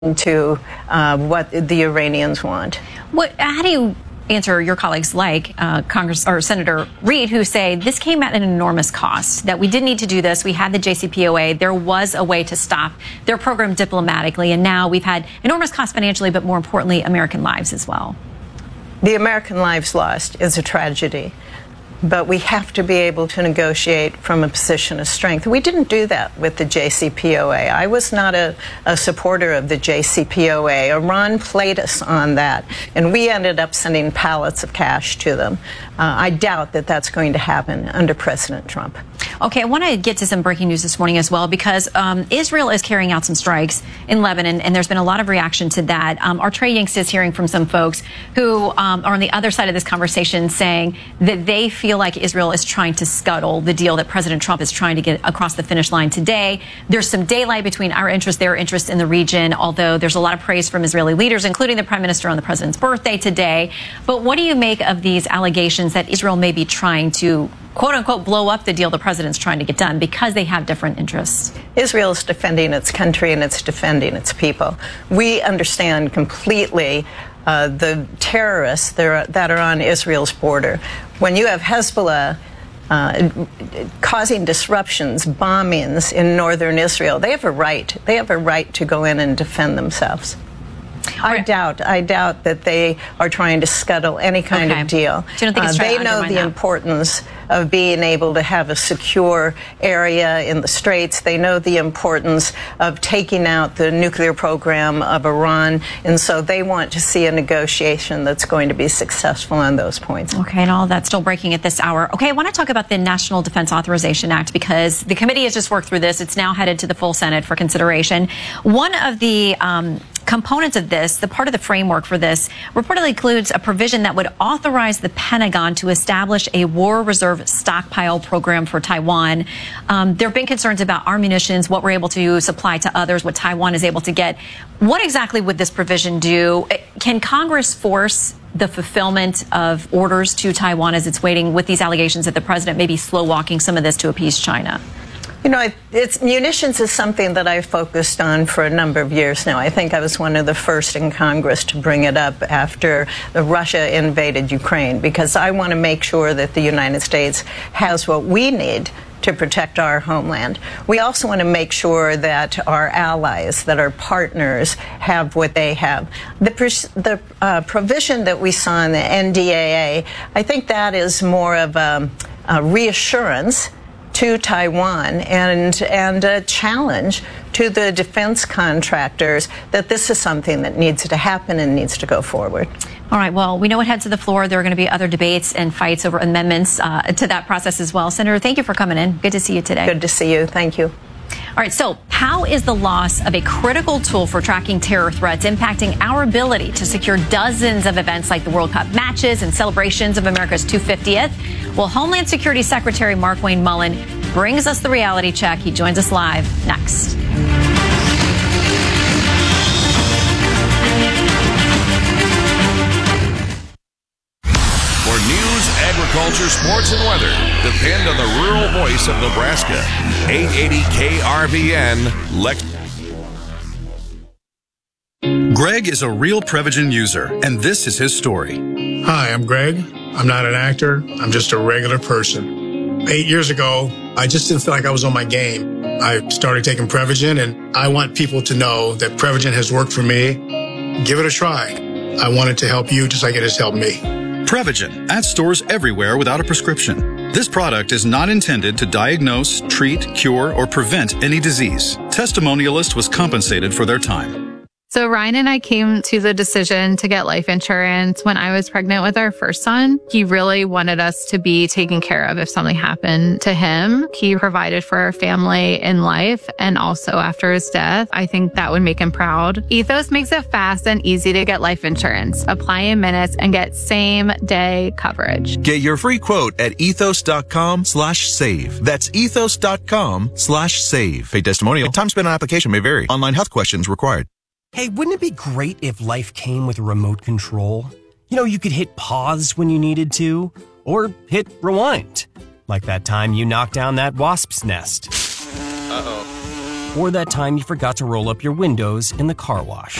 to what the Iranians want. How do you answer your colleagues like Congress or Senator Reid, who say this came at an enormous cost, that we didn't need to do this? We had the JCPOA. There was a way to stop their program diplomatically, and now we've had enormous costs financially, but more importantly, American lives as well. The American lives lost is a tragedy, but we have to be able to negotiate from a position of strength. We didn't do that with the JCPOA. I was not a supporter of the JCPOA. Iran played us on that, and we ended up sending pallets of cash to them. I doubt that that's going to happen under President Trump. Okay, I want to get to some breaking news this morning as well, because Israel is carrying out some strikes in Lebanon, and there's been a lot of reaction to that. Our Trey Yingst is hearing from some folks who are on the other side of this conversation, saying that they feel like Israel is trying to scuttle the deal that President Trump is trying to get across the finish line today. There's some daylight between our interests, their interests in the region, although there's a lot of praise from Israeli leaders, including the Prime Minister on the President's birthday today. But what do you make of these allegations that Israel may be trying to, quote unquote, blow up the deal the President's trying to get done because they have different interests? Israel is defending its country and it's defending its people. We understand completely the terrorists that are on Israel's border. When you have Hezbollah causing disruptions, bombings in northern Israel, they have a right. They have a right to go in and defend themselves. I doubt that they are trying to scuttle any kind of deal. So you don't think it's trying they to know undermine the that? importance of being able to have a secure area in the Straits. They know the importance of taking out the nuclear program of Iran, and so they want to see a negotiation that's going to be successful on those points. Okay, and all of that's still breaking at this hour. Okay, I want to talk about the National Defense Authorization Act, because the committee has just worked through this. It's now headed to the full Senate for consideration. One of the components of this, the part of the framework for this, reportedly includes a provision that would authorize the Pentagon to establish a war reserve stockpile program for Taiwan. There have been concerns about our munitions, what we're able to supply to others, what Taiwan is able to get. What exactly would this provision do? Can Congress force the fulfillment of orders to Taiwan as it's waiting, with these allegations that the president may be slow walking some of this to appease China? You know, munitions is something that I've focused on for a number of years now. I think I was one of the first in Congress to bring it up after Russia invaded Ukraine, because I want to make sure that the United States has what we need to protect our homeland. We also want to make sure that our allies, that our partners, have what they have. The provision that we saw in the NDAA, I think that is more of a reassurance to Taiwan and a challenge to the defense contractors that this is something that needs to happen and needs to go forward. All right, well, we know it heads to the floor. There are going to be other debates and fights over amendments to that process as well. Senator, thank you for coming in. Good to see you today. Good to see you. Thank you. All right, so how is the loss of a critical tool for tracking terror threats impacting our ability to secure dozens of events like the World Cup matches and celebrations of America's 250th? Well, Homeland Security Secretary Markwayne Mullin brings us the reality check. He joins us live next. For news, agriculture, sports, and weather, depend on the rural voice of Nebraska. 880 KRVN, Lex. Greg is a real Prevagen user, and this is his story. Hi, I'm Greg. I'm not an actor. I'm just a regular person. 8 years ago, I just didn't feel like I was on my game. I started taking Prevagen, and I want people to know that Prevagen has worked for me. Give it a try. I want it to help you just like it has helped me. Prevagen, at stores everywhere without a prescription. This product is not intended to diagnose, treat, cure, or prevent any disease. Testimonialist was compensated for their time. So Ryan and I came to the decision to get life insurance when I was pregnant with our first son. He really wanted us to be taken care of if something happened to him. He provided for our family in life and also after his death. I think that would make him proud. Ethos makes it fast and easy to get life insurance. Apply in minutes and get same-day coverage. Get your free quote at ethos.com/save. That's ethos.com/save. Pay testimonial. Time spent on application may vary. Online health questions required. Hey, wouldn't it be great if life came with a remote control? You know, you could hit pause when you needed to, or hit rewind. Like that time you knocked down that wasp's nest. Uh-oh. or that time you forgot to roll up your windows in the car wash.